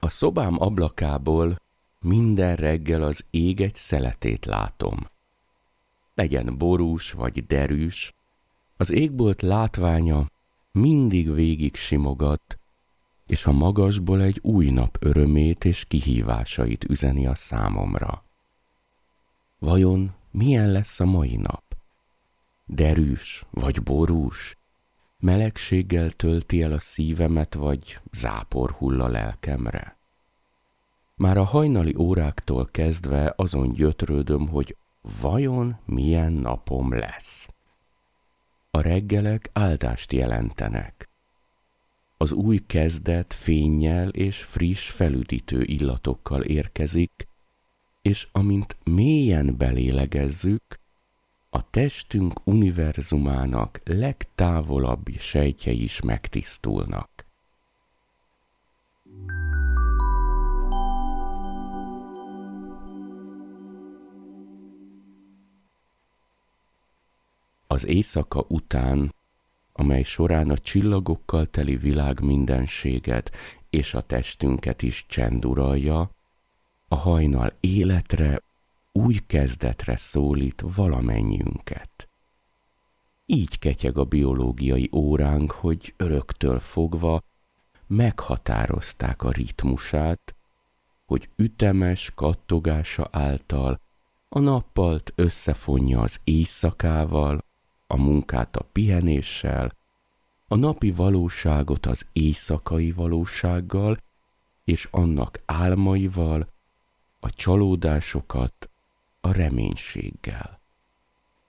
A szobám ablakából minden reggel az ég egy szeletét látom. Legyen borús vagy derűs, az égbolt látványa mindig végig simogat, és a magasból egy új nap örömét és kihívásait üzeni a számomra. Vajon milyen lesz a mai nap? Derűs vagy borús? Melegséggel tölti el a szívemet, vagy zápor hull a lelkemre? Már a hajnali óráktól kezdve azon gyötrődöm, hogy vajon milyen napom lesz. A reggelek áldást jelentenek. Az új kezdet fénnyel és friss felüdítő illatokkal érkezik, és amint mélyen belélegezzük, a testünk univerzumának legtávolabbi sejtjei is megtisztulnak. Az éjszaka után, amely során a csillagokkal teli világ mindenséget és a testünket is csend uralja, a hajnal életre, új kezdetre szólít valamennyiünket. Így ketyeg a biológiai óránk, hogy öröktől fogva meghatározták a ritmusát, hogy ütemes kattogása által a nappalt összefonja az éjszakával, a munkát a pihenéssel, a napi valóságot az éjszakai valósággal, és annak álmaival, a csalódásokat a reménységgel.